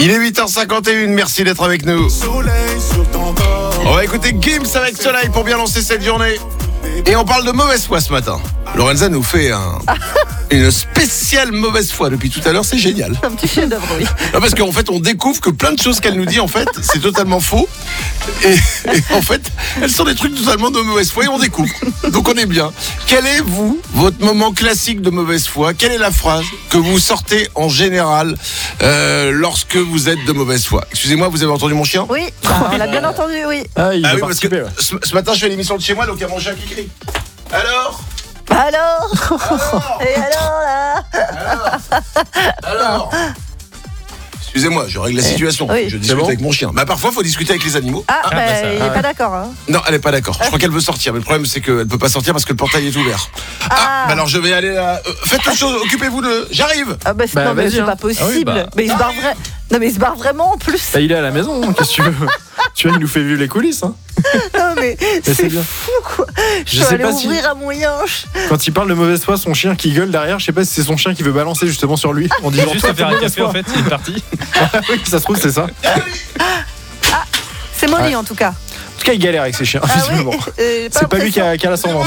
Il est 8h51, merci d'être avec nous. On va écouter Gims avec Soleil pour bien lancer cette journée. Et on parle de mauvaise foi ce matin. Lorenza nous fait une spéciale mauvaise foi depuis tout à l'heure, c'est génial. Un petit chef-d'œuvre, oui. Non, parce qu'en fait, on découvre que plein de choses qu'elle nous dit, en fait, c'est totalement faux. Et en fait, elles sont des trucs totalement de mauvaise foi et on découvre. Donc on est bien. Quel est, vous, votre moment classique de mauvaise foi? Quelle est la phrase que vous sortez en général lorsque vous êtes de mauvaise foi? Excusez-moi, vous avez entendu mon chien? Oui, on l'a bien entendu, oui. Ah, il va oui, parce que participer, ouais. ce matin, je fais l'émission de chez moi, donc il y a mon chien qui crie. Alors? Alors Et alors là Alors Excusez-moi, je règle la situation. Oui. Je discute avec mon chien. Mais parfois, il faut discuter avec les animaux. Il est pas d'accord. Hein. Non, elle est pas d'accord. Je crois qu'elle veut sortir. Mais le problème, c'est qu'elle peut pas sortir parce que le portail est ouvert. Bah alors je vais aller là. Faites autre chose, occupez-vous de. J'arrive. Non, mais c'est pas possible. Ah oui, Mais il se barre Non, mais il se barre vraiment en plus. Il est à la maison, qu'est-ce que tu veux? Tu vois, il nous fait vivre les coulisses. Hein. Non, mais c'est bien. fou, quoi. Je Je suis sais allée pas ouvrir à mon yinche. Quand il parle de mauvaise foi, son chien qui gueule derrière, je sais pas si c'est son chien qui veut balancer justement sur lui. On dit Juste à faire un café en fait, il est parti. Oui, ça se trouve, c'est ça. En C'est Molly en tout cas. tout cas, il galère avec ses chiens, visiblement. Oui, C'est pas lui qui a l'ascendant.